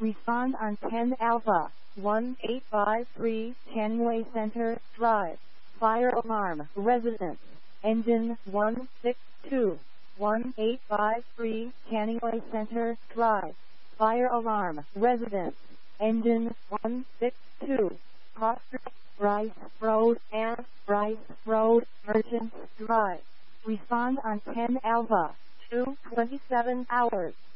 Respond on 10 Alpha, 1853 Kenway Center Drive. Fire alarm, residence. Engine 162, 1853 Kenway Center Drive. Fire alarm, residence. Engine 162, Foster, Bryce Road and Bryce Road, Merchants Drive. Respond on 10 Alpha, 2:27 hours.